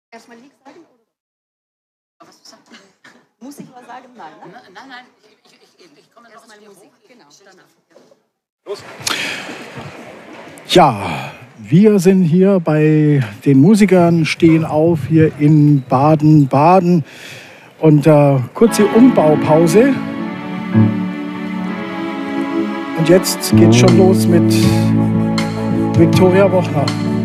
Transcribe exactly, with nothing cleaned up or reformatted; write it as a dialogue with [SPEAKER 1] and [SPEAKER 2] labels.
[SPEAKER 1] Erstmal Lied sagen? Oder? Was sagt ihr? Muss ich was sagen? Nein, ne? Nein, nein, ich, ich, ich, ich komme erstmal Musik. Genau, danach.
[SPEAKER 2] Los. Ja, wir sind hier bei den Musikern, stehen auf hier in Baden-Baden. Und äh, kurze Umbaupause. Und jetzt geht's schon los mit Viktoria Bochner.